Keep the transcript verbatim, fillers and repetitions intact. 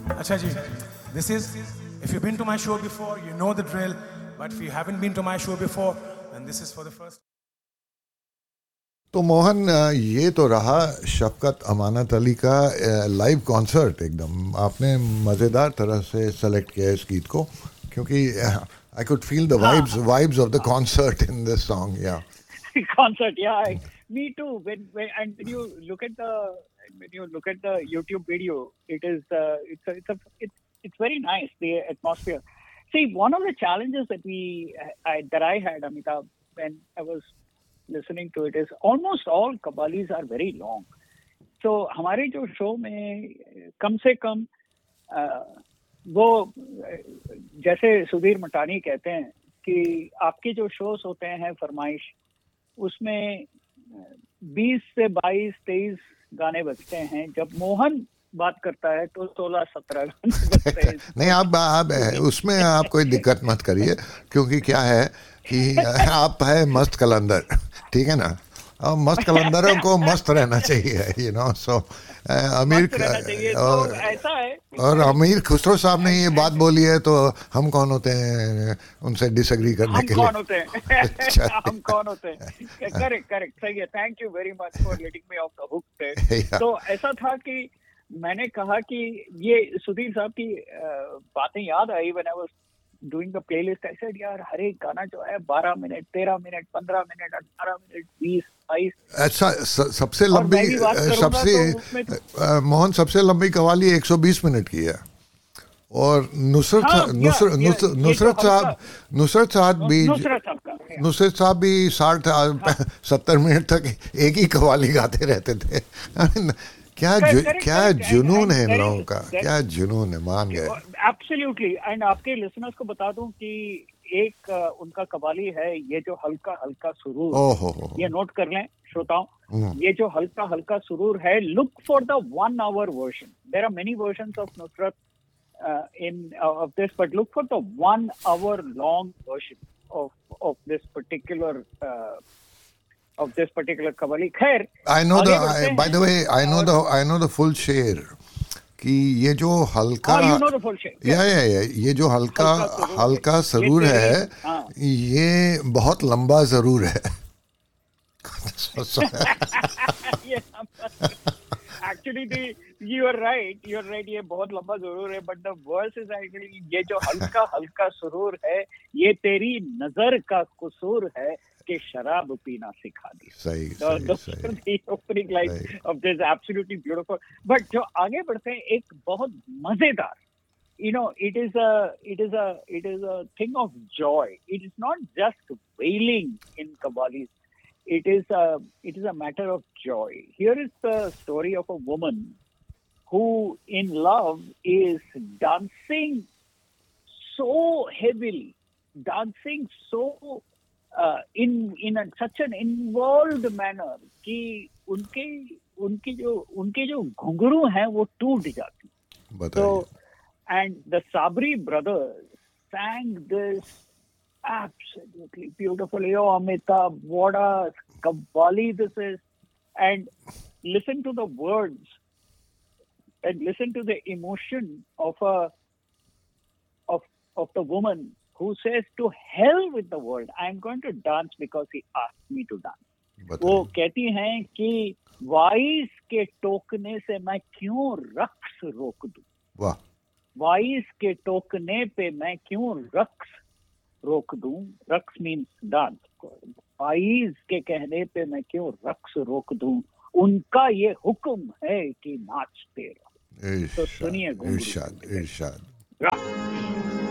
अच्छा जी, this is, if you've been to my show before, you know the drill, but if you haven't been to my show before, then this is for the first. तो मोहन, ये तो रहा शफकत अमानत अली का live concert. एकदम आपने मज़ेदार तरह से सेलेक्ट किया इस गीत को, क्योंकि I could feel the vibes vibes of the concert in this song. या concert, yeah, me too. When, when and when you look at the when you look at the YouTube video, it is uh, it's a, it's a, it's it's very nice, the atmosphere. See, one of the challenges that we I, that I had, Amitabh, when I was listening to it, is almost all qawwalis are very long. So हमारे जो show में कम से कम uh, वो जैसे सुधीर मटानी कहते हैं कि आपके जो शोज होते हैं फरमाइश, उसमें बीस से बाईस तेईस गाने बजते हैं. जब मोहन बात करता है तो सोलह सत्रह गाने बजते हैं. नहीं, आप आप उसमें आप कोई दिक्कत मत करिए, क्योंकि क्या है कि आप है मस्त कलंदर, ठीक है ना. और मस्त कलंदरों को मस्त रहना चाहिए, यू नो. सो अमीर और ऐसा है, और अमीर खुसरो साहब ने ये बात बोली है, तो हम कौन होते हैं उनसे डिसएग्री करने के लिए. हम कौन होते हैं हम कौन होते हैं. करेक्ट करेक्ट, सही है. Thank you very much for letting me of the hook. तो ऐसा था कि मैंने कहा कि ये सुधीर साहब की बातें याद आई. When I was doing the playlist, I said यार हर एक गाना जो है बारह मिनट, तेरह मिनट, पंद्रह मिनट, अठारह मिनट, बीस, बाईस. अच्छा, सबसे लंबी सबसे तो मोहन सबसे लंबी कवाली एक सौ बीस मिनट की है. और नुसरत हाँ, नुसर, या, नुसर, या, नुसरत साहब नुसरत साहब भी नुसरत साहब भी साठ सत्तर मिनट तक एक ही कवाली गाते रहते थे. क्या जु, क्या जुनून है इन लोगों का, क्या जुनून है. मान गए. एब्सोल्युटली. एंड आपके लिसनर्स को बता दूं कि एक uh, उनका कवाली है, ये जो हल्का हल्का सुरूर. ओहो, ये नोट कर लें श्रोताओं, ये जो हल्का हल्का सुरूर है. Look for the one hour version. There are many versions of Nusrat in of this, but look for the one hour long version of of this particular of this particular kavali. Khair, I know the I, by the way I know the I know the full शेर कि ये जो हल्का oh, you know the full शेर. या या या ये जो हल्का हल्का जरूर है, ये बहुत लंबा जरूर है. Actually, the you are right, you are right. ये बहुत लंबा जरूर है, but the verse is actually ये जो हल्का हल्का सुरूर है, ये तेरी नजर का कसूर है कि शराब पीना सिखा दी. सही, the, सही, the, the opening line सही. of this absolutely beautiful. But जो आगे बढ़ते हैं, एक बहुत मजेदार, you know, it is a it is a it is a thing of joy. It is not just wailing in qawwalis. It is a it is a matter of joy. Here is the story of a woman who in love is dancing so heavily, dancing so uh, in in a, such an involved manner कि उनके उनके जो उनके जो घुंघरू हैं वो टूट जाती. So and the Sabri brothers sang this absolutely beautifully. Oh, Amitabh, what a qawwali this is. And listen to the words and listen to the emotion of a of of the woman who says, to hell with the world, I am going to dance because he asked me to dance. वो कहती हैं कि vice के टोकने से मैं क्यों रक्स रोक दूं. वाह. वाइस के टोकने पे मैं क्यों रक्स रोक दूं. रक्स मीन्स डांस. वाइस के कहने पे मैं क्यों रक्स रोक दूं. उनका ये हुक्म है कि नाचते रहो. तो सुनिए. इरशाद इरशाद.